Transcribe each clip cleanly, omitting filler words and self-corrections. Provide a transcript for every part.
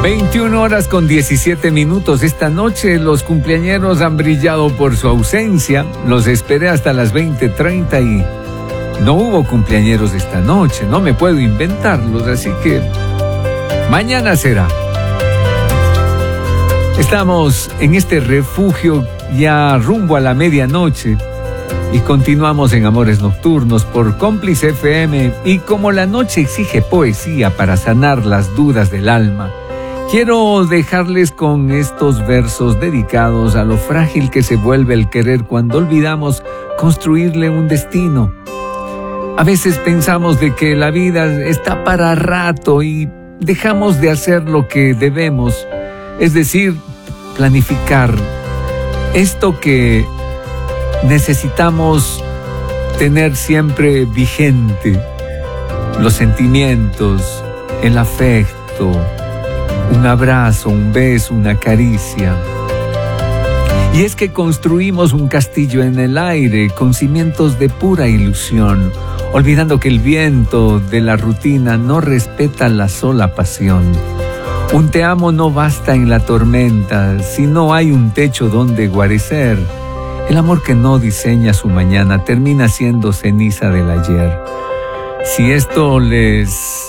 21 horas con 17 minutos. Esta noche los cumpleañeros han brillado por su ausencia. Los esperé hasta las 20:30 y no hubo cumpleañeros esta noche. No me puedo inventarlos, así que mañana será. Estamos en este refugio ya rumbo a la medianoche y continuamos en Amores Nocturnos por Cómplice FM. Y como la noche exige poesía para sanar las dudas del alma, quiero dejarles con estos versos dedicados a lo frágil que se vuelve el querer cuando olvidamos construirle un destino. A veces pensamos de que la vida está para rato y dejamos de hacer lo que debemos, es decir, planificar esto que necesitamos tener siempre vigente: los sentimientos, el afecto, un abrazo, un beso, una caricia. Y es que construimos un castillo en el aire con cimientos de pura ilusión, olvidando que el viento de la rutina no respeta la sola pasión. Un te amo no basta en la tormenta si no hay un techo donde guarecer. El amor que no diseña su mañana termina siendo ceniza del ayer. Si esto les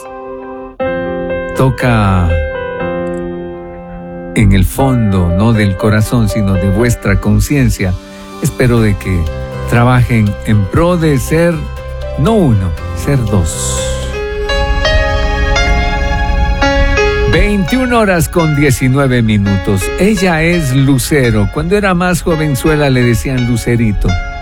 toca en el fondo, no del corazón, sino de vuestra conciencia, espero de que trabajen en pro de ser no uno, ser dos. 21 horas con 19 minutos. Ella es Lucero. Cuando era más jovenzuela le decían Lucerito.